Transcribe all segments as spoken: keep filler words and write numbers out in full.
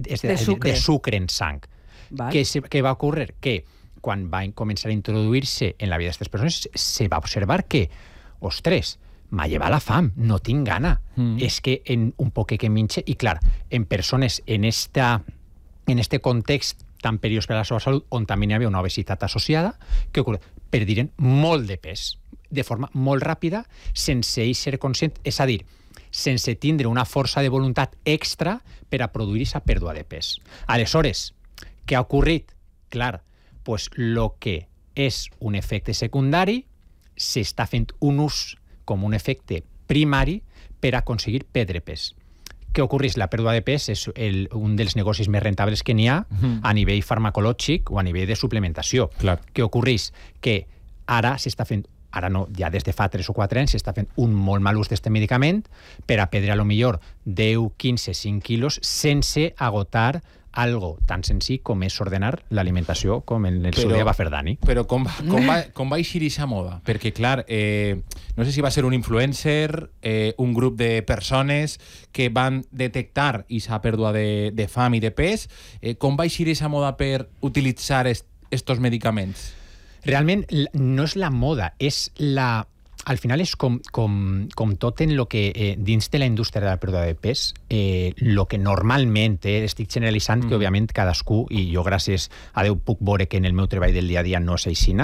és de, de, sucre. de sucre en sang. Què, se, què va ocórrer? Que quan va començar a introduir-se en la vida d'aquestes persones, se va observar que, ostres, m'ha llevat la fam, no tinc gana. Mm. És que en un poc que minxe, i clar, en persones en, esta, en este context tan perillós per a la seva salut, on també hi havia una obesitat associada, què ocorre? Perdiren molt de pes, de forma molt ràpida, sense ell ser conscient, és a dir, sense tindre una força de voluntat extra per a produir aquesta pèrdua de pes. Aleshores, què ha ocorrit? Clar, pues lo que és un efecte secundari s'està fent un ús com un efecte primari per aconseguir perdre pes. Què ocorreix? La pèrdua de pes és el, un dels negocis més rentables que n'hi ha uh-huh. a nivell farmacològic o a nivell de suplementació. Clar. Què ocorreix? Que ara s'està fent, ara no, ja des de fa tres o quatre anys s'està fent un molt mal ús d'aquest medicament per a perdre a lo millor deu, quinze, cinc quilos sense agotar algo tan senzill com és ordenar l'alimentació, com en el seu dia va fer Dani. Però com, com, va, com va eixir aquesta moda? Perquè, clar, eh, no sé si va ser un influencer, eh, un grup de persones que van detectar aquesta pèrdua de, de fam i de pes. Eh, com va eixir aquesta moda per utilitzar aquests medicaments? Realment no és la moda, és la... Al final és com, com, com tot en lo que eh, dins de la indústria de la pèrdua de pes, eh, lo que normalment, eh, estic generalitzant, mm. que òbviament cadascú, i jo gràcies a Déu puc veure que en el meu treball del dia a dia no és aixina,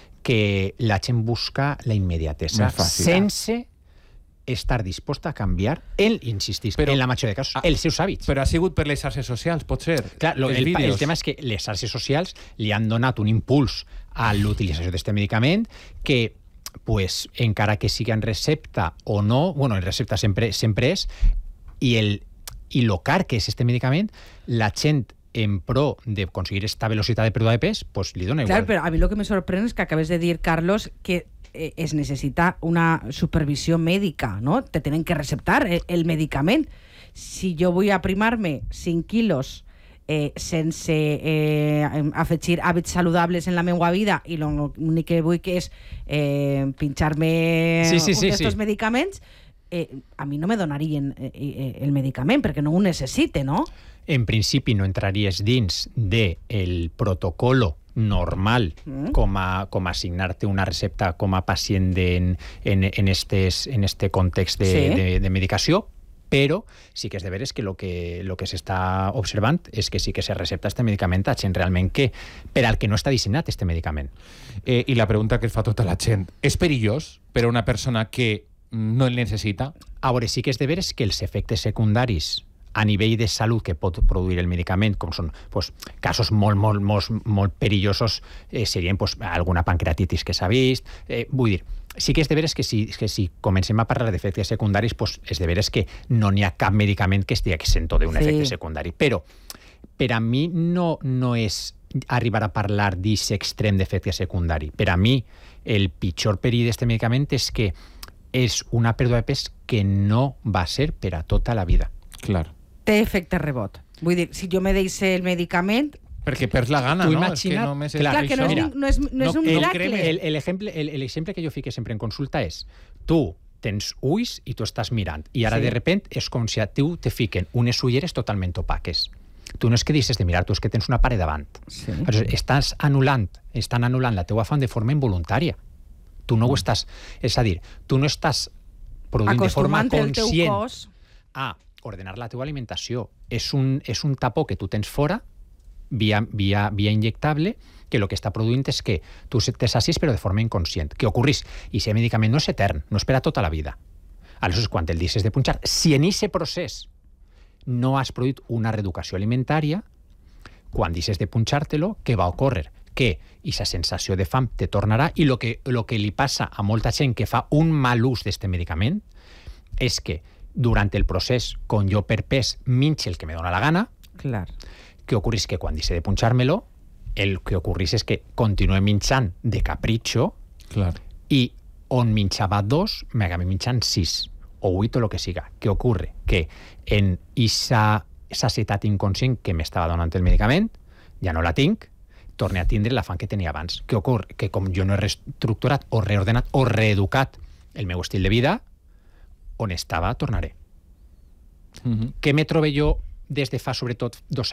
que la gent busca la immediatesa sense estar disposta a canviar, ell insistís, però, en la majoria de casos, els seus hàbits. Però ha sigut per les xarxes socials, pot ser? Clar, lo, el, el tema és que les xarxes socials li han donat un impuls a l'utilització d'aquest medicament que pues, encara que sigui en recepta o no, bueno, en recepta sempre, sempre és, i, el, i lo car que és este medicament, la gent en pro de conseguir esta velocitat de pèrdua de pes, pues li dona igual. Claro, pero a mí lo que me sorprende es que acabes de dir, Carlos, que eh, es necesita una supervisión médica, ¿no? Te tienen que receptar el, el medicament. Si yo voy a primarme cinc quilos Eh, sense eh, afegir hàbits saludables en la meva vida i l'únic que vull que és eh, pinxar-me sí, sí, sí, un d'estos sí. medicaments, eh, a mi no me donarien eh, eh, el medicament perquè no ho necessite, no? En principi no entraries dins del protocolo normal mm. com, a, com assignar-te una recepta com a pacient en, en, en, estes, en este context de, sí. de, de medicació, però sí que és de veres que el que, lo que s'està observant és que sí que se recepta este medicament a gent realment que, per al que no està dissenyat este medicament. Eh, I la pregunta que es fa tota la gent, és perillós per a una persona que no el necessita? A veure, sí que és de veres que els efectes secundaris a nivell de salut que pot produir el medicament, com són pues, casos molt, molt, molt, molt perillosos, eh, serien pues, alguna pancreatitis que s'ha vist. Eh, vull dir, sí que és de veres que si, que si comencem a parlar d'efectes secundaris, pues, és de veres que no n'hi ha cap medicament que estigui exento d'un sí. efecte secundari. Però per a mi no, no és arribar a parlar d'aquest extrem d'efecte secundari. Per a mi, el pitjor perill d'aquest medicament és que és una pèrdua de pes que no va ser per a tota la vida. Clar. Té efecte rebot. Vull dir, si jo me deixo el medicament... Perquè perds la gana, no? És que no és clar, que no és, Mira, no és, no és no, un miracle. El, el, exemple, el, el exemple que jo fique sempre en consulta és tu tens ulls i tu estàs mirant i ara sí. de repent és com si a tu te fiquen unes ulleres totalment opaques. Tu no és que deixes de mirar, tu és que tens una paret davant. Sí. Aleshores, estàs anul·lant, estan anul·lant la teua fam de forma involuntària. Tu no ho estàs... És a dir, tu no estàs produint de forma conscient cos. a ordenar la teva alimentació. És un, és un tapó que tu tens fora, via, via, via injectable, que el que està produint és que tu te sacis però de forma inconscient. Què ocorreix? I aquest medicament no és etern, no és per a tota la vida. Aleshores, quan el deixes de punxar, si en aquest procés no has produït una reeducació alimentària, quan deixes de punxar-te-lo, què va ocórrer? Que aquesta sensació de fam te tornarà i el que, lo que li passa a molta gent que fa un mal ús d'aquest medicament és que durant el procés, com jo per pes minxe el que me dóna la gana, clar. que ocorreix que quan deixe de punxar-me-lo, el que ocorreix és que continué minxant de capritxo clar. I on minxava dos, m'acabé minxant sis o vuit o el que siga. Què ocorre? Que en aquesta sacietat inconscient que m'estava donant el medicament, ja no la tinc, torne a tindre la fam que tenia abans. Què ocorre? Que com jo no he reestructurat o reordenat o reeducat el meu estil de vida, on estava, tornaré. Uh-huh. Què me trobo jo des de fa, sobretot, dos